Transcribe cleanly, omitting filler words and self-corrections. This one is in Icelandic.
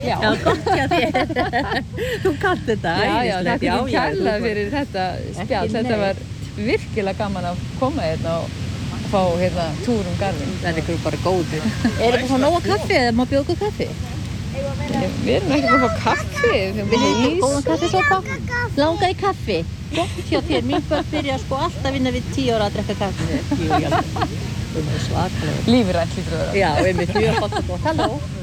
Já, gott hjá þér. Þú kannt þetta, já, æðislegt. takk fyrir kærlega fyrir þetta spjall. Ekki Þetta neitt. var virkilega gaman að koma hérna og fá hérna túr garðinn. Það er ykkur bara góður. Er þetta svona nóga kaffi eða má bjóða ykkur kaffi? Við erum ekki búin að fá kaffi. Viljið þið góðan kaffisopa? Langaði kaffi? Gott hjá þér. Mín börn byrja sko alltaf að vinna við 10 ára að drekka kaffi. Jú, já. Það er svakalega. Lífrænt lítur það. Já, einmitt mjög gott og gott. Halló.